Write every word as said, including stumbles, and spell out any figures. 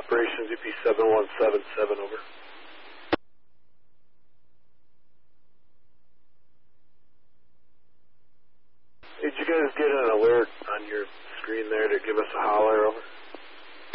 Operations U P seven one seven seven, over. Did you guys get an alert on your screen there to give us a holler, over?